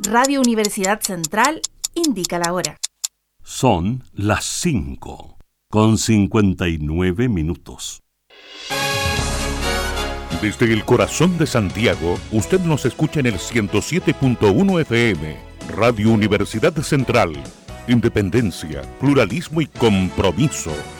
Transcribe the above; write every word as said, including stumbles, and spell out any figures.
Radio Universidad Central indica la hora. Son las cinco, con cincuenta y nueve minutos. Desde el corazón de Santiago, usted nos escucha en el ciento siete punto uno F M. Radio Universidad Central. Independencia, pluralismo y compromiso.